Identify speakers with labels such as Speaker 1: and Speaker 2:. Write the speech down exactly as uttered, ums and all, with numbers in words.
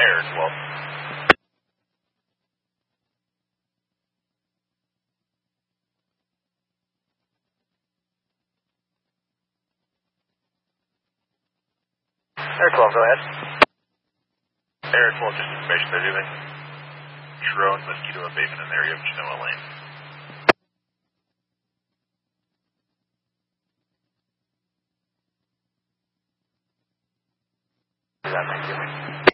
Speaker 1: Air twelve. Air twelve, go ahead. Air twelve, just information they're doing. Drone mosquito abatement in the area of Genoa Lane. Is that Thanksgiving?